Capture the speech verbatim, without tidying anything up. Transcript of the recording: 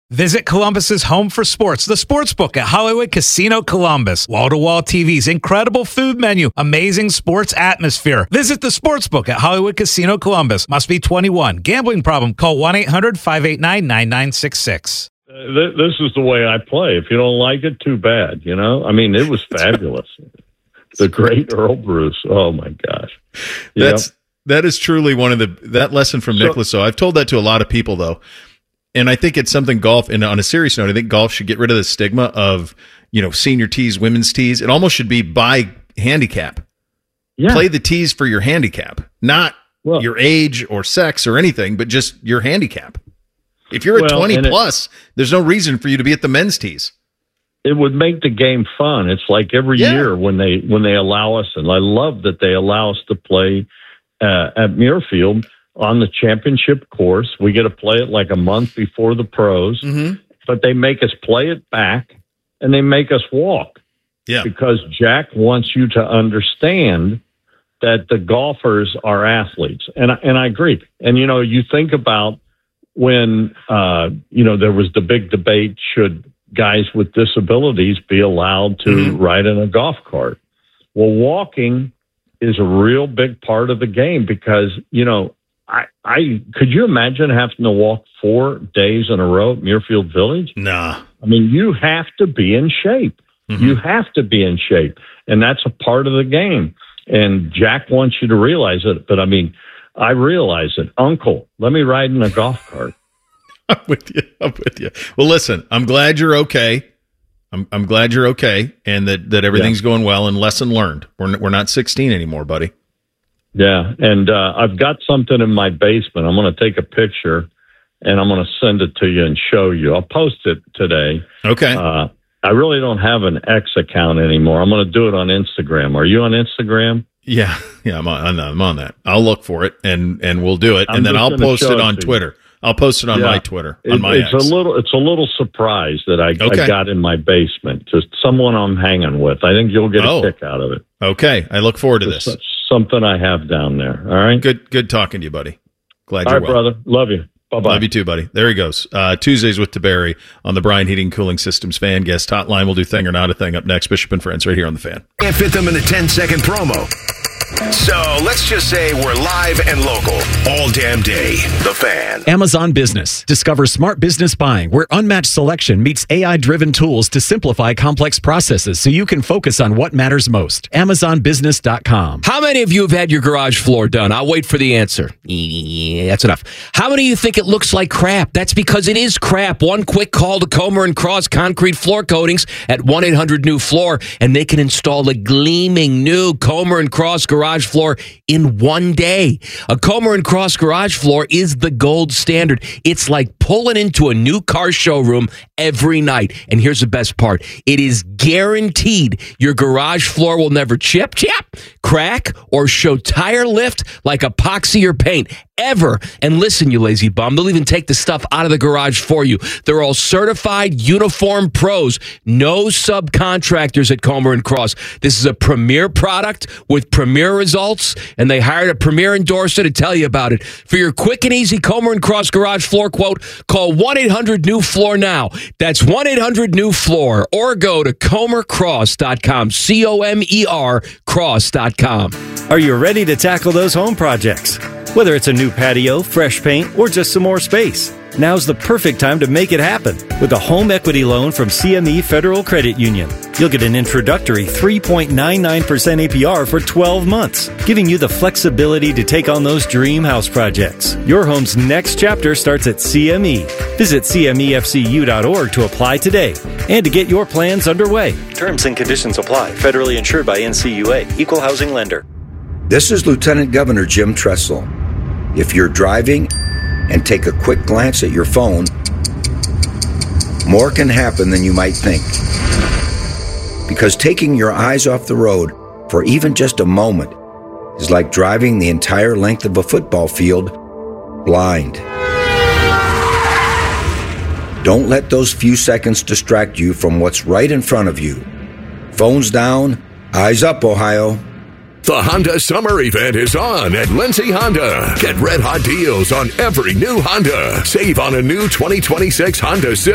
Visit Columbus's home for sports, the Sportsbook at Hollywood Casino Columbus. Wall-to-wall T Vs, incredible food menu, amazing sports atmosphere. Visit the Sportsbook at Hollywood Casino Columbus. Must be twenty-one. Gambling problem? Call one eight hundred five eight nine nine nine six six. Uh, th- this is the way I play. If you don't like it, too bad. You know, I mean, it was fabulous. The great Earl Bruce. Oh my gosh, that's yep. that is truly one of the that lesson from Nick Lasso. I've told that to a lot of people though. And I think it's something golf, and on a serious note, I think golf should get rid of the stigma of, you know, senior tees, women's tees. It almost should be by handicap. Yeah. Play the tees for your handicap, not well, your age or sex or anything, but just your handicap. If you're well, a twenty plus, it, there's no reason for you to be at the men's tees. It would make the game fun. It's like every yeah. year when they when they allow us, and I love that they allow us to play uh, at Muirfield on the championship course. We get to play it like a month before the pros, mm-hmm. but they make us play it back and they make us walk. Yeah. Because Jack wants you to understand that the golfers are athletes. And, and I agree. And, you know, you think about when, uh, you know, there was the big debate, should guys with disabilities be allowed to mm-hmm. ride in a golf cart? Well, walking is a real big part of the game because, you know, I, I could you imagine having to walk four days in a row at Muirfield Village? Nah. I mean, you have to be in shape. Mm-hmm. You have to be in shape. And that's a part of the game. And Jack wants you to realize it. But I mean, I realize it. Uncle, let me ride in a golf cart. I'm with you. I'm with you. Well, listen, I'm glad you're okay. I'm I'm glad you're okay and that, that everything's yeah. going well and lesson learned. We're we're not sixteen anymore, buddy. Yeah, and uh, I've got something in my basement. I'm going to take a picture, and I'm going to send it to you and show you. I'll post it today. Okay. Uh, I really don't have an X account anymore. I'm going to do it on Instagram. Are you on Instagram? Yeah, yeah, I'm on, I'm on that. I'll look for it, and, and we'll do it, I'm and then I'll post it on it Twitter. I'll post it on yeah. my Twitter, on it, my it's X. a little, it's a little surprise that I, okay. I got in my basement. Just someone I'm hanging with. I think you'll get a oh. kick out of it. Okay, I look forward to Just this. Something I have down there. All right. Good, good talking to you, buddy. Glad All you're right, well. brother. Love you. Bye-bye. Love you too, buddy. There he goes. Uh, Tuesdays with DeBerry on the Brian Heating Cooling Systems Fan Guest Hotline. We'll do Thing or Not a Thing up next. Bishop and Friends right here on The Fan. Can't fit them in a ten-second promo. So let's just say we're live and local all damn day. The Fan. Amazon Business. Discover smart business buying where unmatched selection meets A I-driven tools to simplify complex processes so you can focus on what matters most. Amazon Business dot com. How many of you have had your garage floor done? I'll wait for the answer. Yeah, that's enough. How many of you think it looks like crap? That's because it is crap. One quick call to Comer and Cross Concrete Floor Coatings at one eight hundred new floor, and they can install a gleaming new Comer and Cross garage floor in one day. A Comer and Cross garage floor is the gold standard. It's like pulling into a new car showroom every night. And here's the best part. It is guaranteed your garage floor will never chip, chip, crack, or show tire lift like epoxy or paint. Ever. And listen, you lazy bum, they'll even take the stuff out of the garage for you. They're all certified uniform pros. No subcontractors at Comer and Cross. This is a premier product with premier results, and they hired a premier endorser to tell you about it. For your quick and easy Comer and Cross garage floor quote, call one eight hundred new floor now. That's one eight hundred new floor, or go to comer cross dot com. C O M E R cross dot com. Are you ready to tackle those home projects? Whether it's a new patio, fresh paint, or just some more space, now's the perfect time to make it happen with a home equity loan from C M E Federal Credit Union. You'll get an introductory three point nine nine percent A P R for twelve months, giving you the flexibility to take on those dream house projects. Your home's next chapter starts at C M E. Visit C M E F C U dot org to apply today and to get your plans underway. Terms and conditions apply. Federally insured by N C U A. Equal housing lender. This is Lieutenant Governor Jim Tressel. If you're driving and take a quick glance at your phone, more can happen than you might think. Because taking your eyes off the road for even just a moment is like driving the entire length of a football field blind. Don't let those few seconds distract you from what's right in front of you. Phones down, eyes up, Ohio. The Honda Summer Event is on at Lindsay Honda. Get red hot deals on every new Honda. Save on a new twenty twenty-six Honda Civic